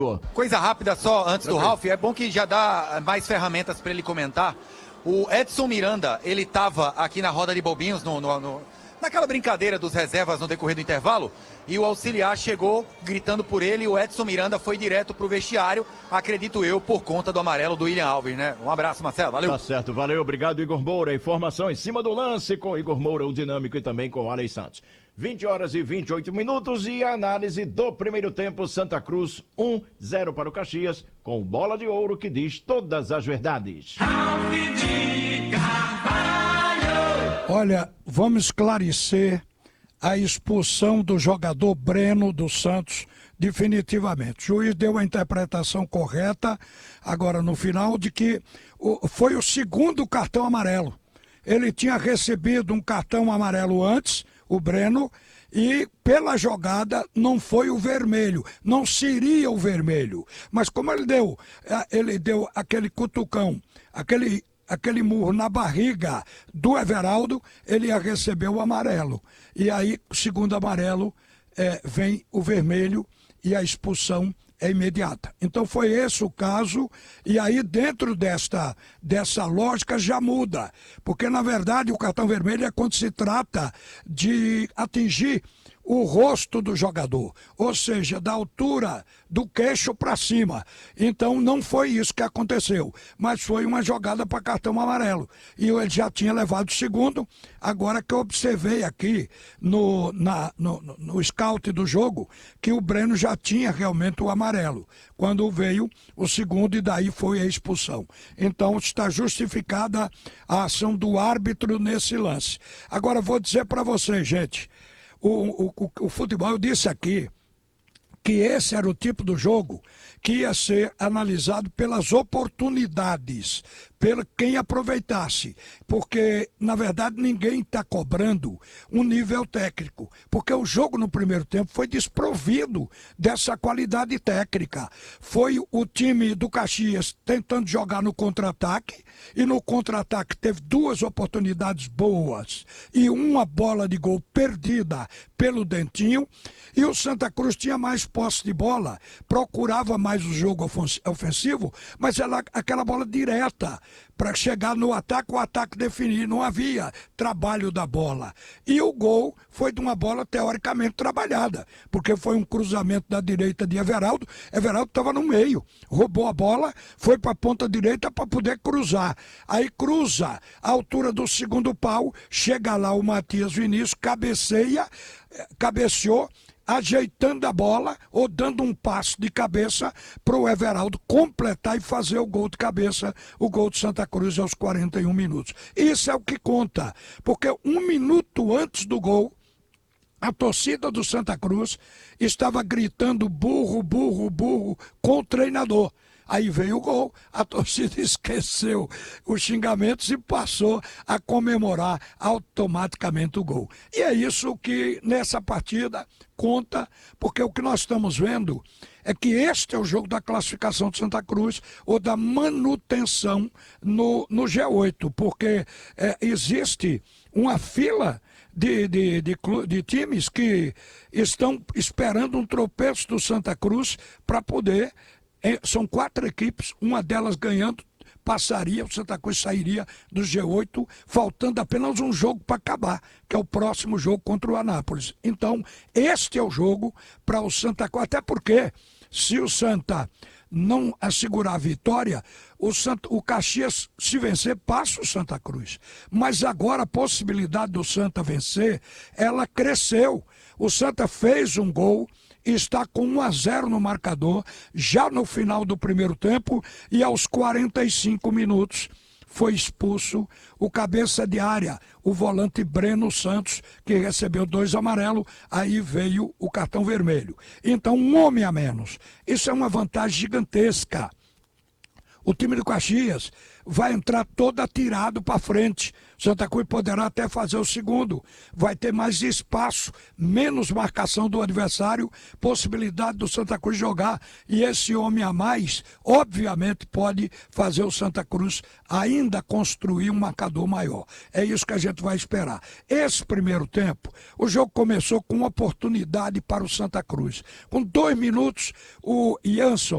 Coisa rápida só, antes do Ralf, é bom que já dá mais ferramentas para ele comentar. O Edson Miranda, ele estava aqui na roda de bobinhos, naquela brincadeira dos reservas no decorrer do intervalo, e o auxiliar chegou gritando por ele, e o Edson Miranda foi direto pro vestiário, acredito eu, por conta do amarelo do William Alves, né? Um abraço, Marcelo, valeu. Tá certo, valeu, obrigado, Igor Moura. Informação em cima do lance com Igor Moura, o dinâmico, e também com o Alex Santos. 20 horas e 28 minutos e a análise do primeiro tempo. Santa Cruz 1-0 para o Caxias, com bola de ouro que diz todas as verdades. Olha, vamos esclarecer a expulsão do jogador Breno do Santos definitivamente. O juiz deu a interpretação correta agora no final de que foi o segundo cartão amarelo. Ele tinha recebido um cartão amarelo antes, o Breno, e pela jogada não foi o vermelho, não seria o vermelho. Mas como ele deu aquele cutucão, aquele murro na barriga do Everaldo, ele ia receber o amarelo. E aí, o segundo amarelo, vem o vermelho e a expulsão é imediata. Então foi esse o caso, e aí dentro dessa lógica já muda, porque na verdade o cartão vermelho é quando se trata de atingir o rosto do jogador, ou seja, da altura do queixo para cima. Então não foi isso que aconteceu, mas foi uma jogada para cartão amarelo. E ele já tinha levado o segundo. Agora que eu observei aqui no scout do jogo, que o Breno já tinha realmente o amarelo, quando veio o segundo, e daí foi a expulsão. Então está justificada a ação do árbitro nesse lance. Agora vou dizer para vocês, gente, o futebol, eu disse aqui que esse era o tipo do jogo que ia ser analisado pelas oportunidades, pelo quem aproveitasse, porque na verdade ninguém está cobrando um nível técnico, porque o jogo no primeiro tempo foi desprovido dessa qualidade técnica. Foi o time do Caxias tentando jogar no contra-ataque, e no contra-ataque teve duas oportunidades boas e uma bola de gol perdida pelo Dentinho, e o Santa Cruz tinha mais posse de bola, procurava mais o jogo ofensivo, mas aquela bola direta para chegar no ataque, o ataque definir. Não havia trabalho da bola. E o gol foi de uma bola teoricamente trabalhada, porque foi um cruzamento da direita de Everaldo. Everaldo estava no meio, roubou a bola, foi para a ponta direita para poder cruzar. Aí cruza a altura do segundo pau, chega lá o Matias Vinícius, cabeceou, ajeitando a bola ou dando um passo de cabeça para o Everaldo completar e fazer o gol de cabeça, o gol de Santa Cruz aos 41 minutos. Isso é o que conta, porque um minuto antes do gol, a torcida do Santa Cruz estava gritando burro, burro, burro com o treinador. Aí veio o gol, a torcida esqueceu os xingamentos e passou a comemorar automaticamente o gol. E é isso que nessa partida conta, porque o que nós estamos vendo é que este é o jogo da classificação de Santa Cruz, ou da manutenção no G8, porque existe uma fila de times que estão esperando um tropeço do Santa Cruz para poder. São 4 equipes, uma delas ganhando, passaria, o Santa Cruz sairia do G8, faltando apenas um jogo para acabar, que é o próximo jogo contra o Anápolis. Então, este é o jogo para o Santa Cruz, até porque, se o Santa não assegurar a vitória, o Caxias, se vencer, passa o Santa Cruz. Mas agora a possibilidade do Santa vencer, ela cresceu. O Santa fez um gol, está com 1-0 no marcador, já no final do primeiro tempo, e aos 45 minutos foi expulso o cabeça de área, o volante Breno Santos, que recebeu 2 amarelos, aí veio o cartão vermelho. Então, um homem a menos. Isso é uma vantagem gigantesca. O time do Caxias vai entrar todo atirado para frente. Santa Cruz poderá até fazer o segundo. Vai ter mais espaço, menos marcação do adversário, possibilidade do Santa Cruz jogar. E esse homem a mais, obviamente, pode fazer o Santa Cruz ainda construir um marcador maior. É isso que a gente vai esperar. Esse primeiro tempo, o jogo começou com uma oportunidade para o Santa Cruz. Com 2 minutos, o Jansson